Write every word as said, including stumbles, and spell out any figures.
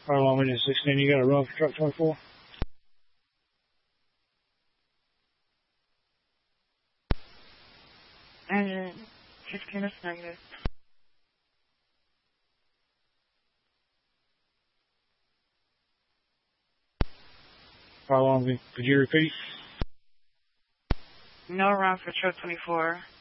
Fire alarm window sixteen, you got a run for truck twenty-four? Engine sixteen is negative. Fire alarm, could you repeat? No run for truck twenty-four.